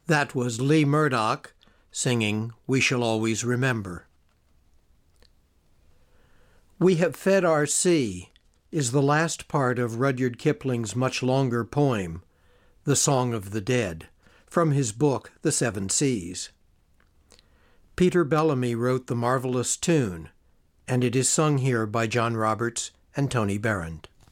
That was Lee Murdoch singing We Shall Always Remember. We Have Fed Our Sea is the last part of Rudyard Kipling's much longer poem, The Song of the Dead, from his book The Seven Seas. Peter Bellamy wrote the marvelous tune, and it is sung here by John Roberts and Tony Behrend.